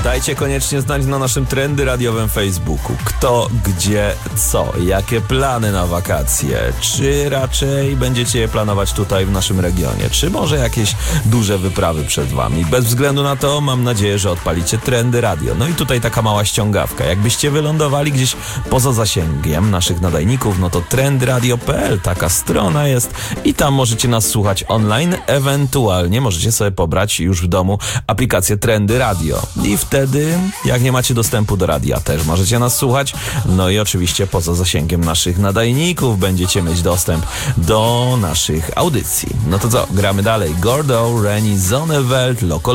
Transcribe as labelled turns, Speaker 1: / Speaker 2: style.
Speaker 1: Dajcie koniecznie znać na naszym Trendy Radiowym Facebooku. Kto, gdzie, co, jakie plany na wakacje. Czy raczej będziecie je planować tutaj w naszym regionie? Czy może jakieś duże wyprawy przed wami? Bez względu na to mam nadzieję, że odpalicie Trendy Radio. No i tutaj taka mała ściągawka. Jakbyście wylądowali gdzieś poza zasięgiem naszych nadajników, no to trendradio.pl, taka strona jest i tam możecie nas słuchać online. Ewentualnie możecie sobie pobrać już w domu aplikację Trendy Radio. I wtedy, jak nie macie dostępu do radia, też możecie nas słuchać. No i oczywiście poza zasięgiem naszych nadajników będziecie mieć dostęp do naszych audycji. No to co, gramy dalej. Gordo, Rennie Zonneveld, Loco